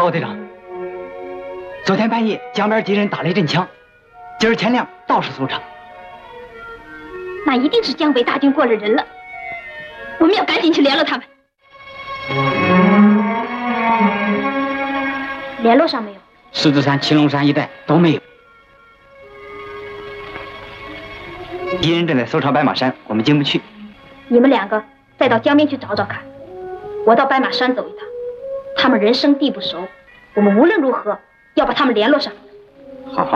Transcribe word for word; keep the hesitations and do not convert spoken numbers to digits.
敖队长，昨天半夜江边敌人打了一阵枪，今儿天亮到处搜查。 那一定是江北大军过了人了，我们要赶紧去联络他们。联络上没有？ 狮子山、青龙山一带都没有。敌人正在搜查白马山，我们进不去。 你们两个再到江边去找找看，我到白马山走一趟。他们人生地不熟，我们无论如何要把他们联络上。 好好。